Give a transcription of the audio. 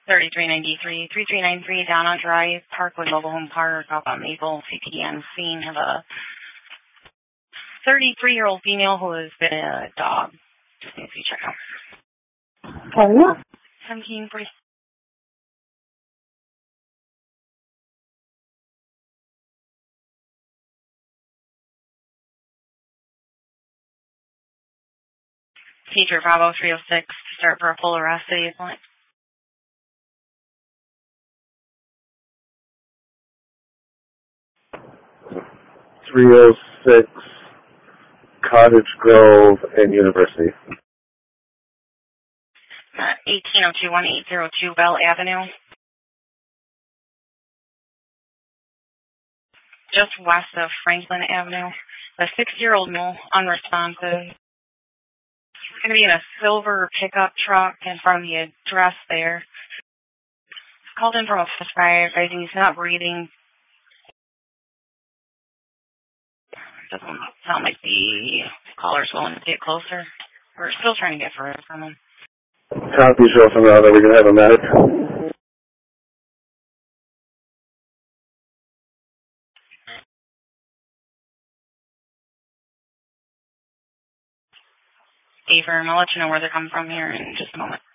3393, 3393 Donna Drive, Parkwood Mobile Home Park, up on Maple, CPN scene. Have a 33-year-old female who has been a dog. Just needs to be checked out. Oh, yeah. 1740. Teacher Bravo 306, start for a full arrest at 8 point. .306 Cottage Grove and University. 1802-1802 Bell Avenue. Just west of Franklin Avenue. A 6-year-old male, unresponsive. He's going to be in a silver pickup truck in front of the address there. He's called in from a fire advising he's not breathing. Doesn't sound like the caller's willing to get closer. We're still trying to get further from him. Copy, show from now that we can have a medic. Affirm, I'll let you know where they're coming from here in just a moment.